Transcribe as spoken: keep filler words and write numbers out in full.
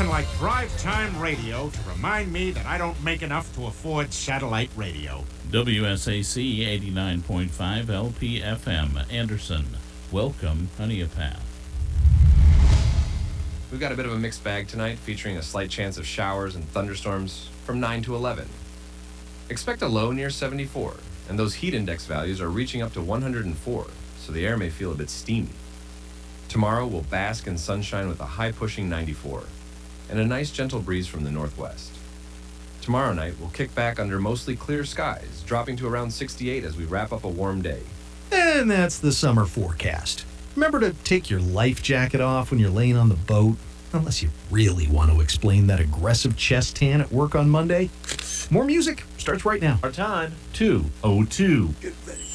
nothing like drive time radio to remind me that I don't make enough to afford satellite radio. W S A C eighty-nine point five L P F M, Anderson. Welcome, Honeypath. We've got a bit of a mixed bag tonight, featuring a slight chance of showers and thunderstorms from nine to eleven. Expect a low near seventy-four, and those heat index values are reaching up to one hundred four, so the air may feel a bit steamy. Tomorrow we'll bask in sunshine with a high-pushing ninety-four, and a nice gentle breeze from the northwest. Tomorrow night we'll kick back under mostly clear skies, dropping to around sixty-eight as we wrap up a warm day. And that's the summer forecast. Remember to take your life jacket off when you're laying on the boat, unless you really want to explain that aggressive chest tan at work on Monday. More music starts right now. Our time, two oh two. Get ready.